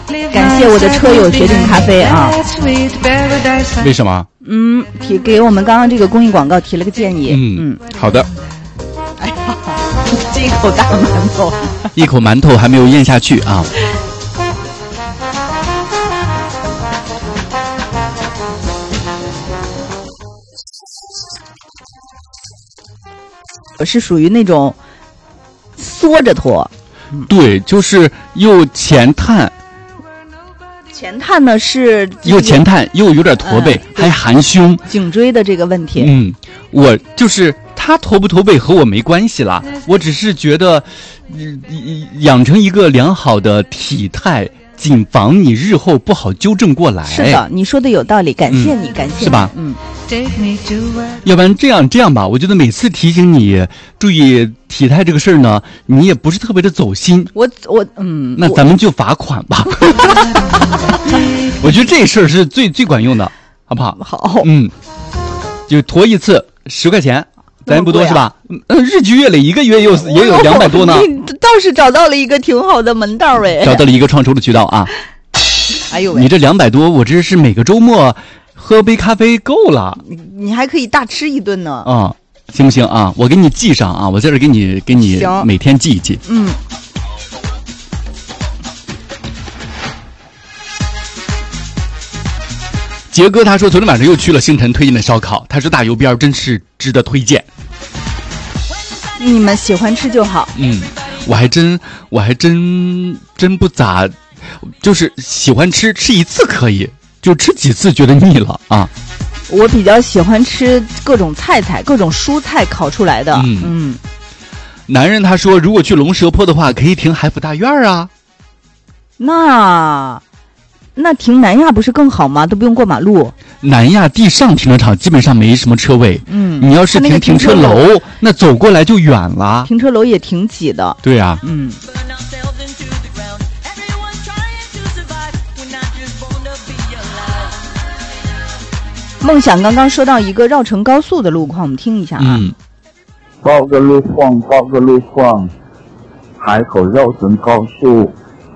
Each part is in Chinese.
感谢我的车友决定咖啡啊。 为什么？ 给我们刚刚这个公益广告提了个建议。好的。 哎呀，这一口大馒头， 一口馒头还没有咽下去啊。 我是属于那种缩着脱， 对，就是又前探。 前探呢是又前探又有点驼背，还含胸， 颈椎的这个问题。 我就是他驼不驼背和我没关系啦，我只是觉得，养成一个良好的体态，谨防你日后不好纠正过来。 是的，你说的有道理，感谢你，感谢你， 是吧？要不然这样吧，我觉得每次提醒你注意体态这个事儿呢，你也不是特别的走心。那咱们就罚款吧。我觉得这事儿是最管用的，好不好？ 好。 就驮一次10块钱，咱也不多是吧？日积月累，一个月也有200多呢。 你倒是找到了一个挺好的门道哎， 找到了一个创收的渠道啊。 哎呦喂， 你这200多，我这是每个周末喝杯咖啡够了。 你还可以大吃一顿呢。 行不行啊？我给你记上啊，我在这给你每天记一记。杰哥他说昨天晚上又去了星辰推荐的烧烤，他说大油边真是值得推荐。 你们喜欢吃就好。 我还真不咋，就是喜欢吃一次可以，就吃几次觉得腻了啊。 我比较喜欢吃各种菜，各种蔬菜烤出来的。 男人他说如果去龙蛇坡的话可以停海府大院啊。 那停南亚不是更好吗？都不用过马路。 南亚地上停车场基本上没什么车位。你要是停车楼，那走过来就远了。 停车楼也挺挤的。 对啊。 梦想刚刚说到一个绕城高速的路况，我们听一下啊。 报个路况，海口绕城高速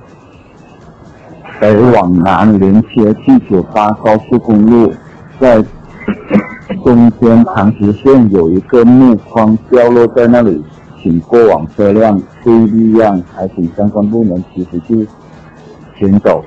北往南连接798高速公路，在中间长直线有一个木框掉落在那里，请过往车辆注意力量，还请相关部门及时去行走。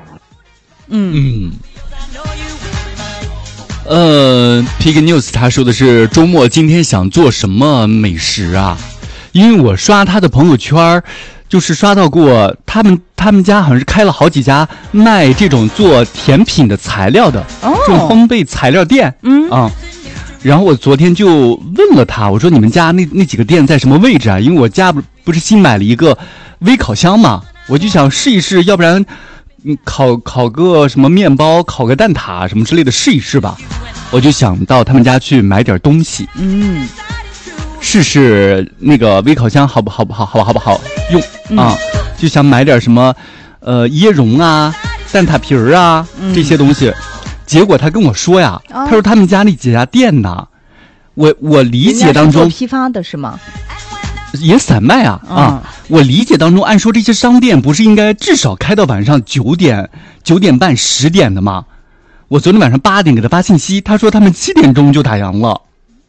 Pig News 他说的是周末今天想做什么美食啊？因为我刷他的朋友圈，就是刷到过他们家好像是开了好几家卖这种做甜品的材料的，这种烘焙材料店。然后我昨天就问了他，我说你们家那几个店在什么位置啊？因为我家不是新买了一个微烤箱嘛，我就想试一试，要不然烤个什么面包，烤个蛋挞什么之类的试一试吧。我就想到他们家去买点东西，试试那个微烤箱好不好用啊？就想买点什么椰蓉啊、蛋挞皮儿啊这些东西。结果他跟我说呀，他说他们家那几家店呢，我理解当中做批发的是吗？ 也散卖啊。我理解当中，按说这些商店不是应该至少开到晚上9点、9点半、10点的吗？我昨天晚上8点给他发信息，他说他们7点钟就打烊了。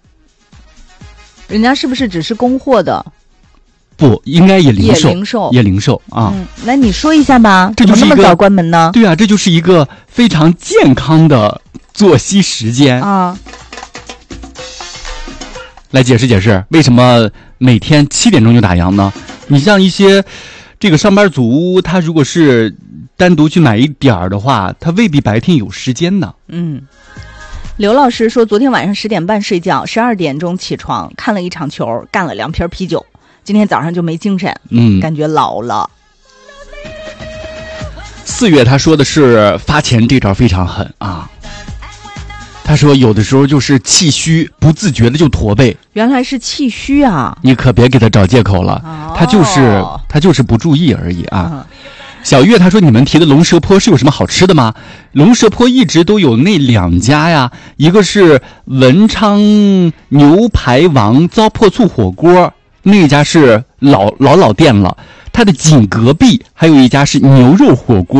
人家是不是只是供货的？ 不，应该也零售啊。 那你说一下吧， 这就是怎么那么早关门呢？ 对啊，这就是一个非常健康的作息时间啊。 来解释为什么每天7点钟就打烊呢？你像一些这个上班族，他如果是单独去买一点儿的话，他未必白天有时间呢。 刘老师说，昨天晚上10点半睡觉，12点钟起床，看了一场球，干了2瓶啤酒，今天早上就没精神，感觉老了。 4月他说的是发钱这招非常狠啊。他说有的时候就是气虚，不自觉的就驼背。 原来是气虚啊！ 你可别给他找借口了，他就是不注意而已啊。小月他说你们提的龙蛇坡是有什么好吃的吗？龙蛇坡一直都有那2家呀，一个是文昌牛排王糟粕醋火锅，那家是老店了，它的紧隔壁还有一家是牛肉火锅。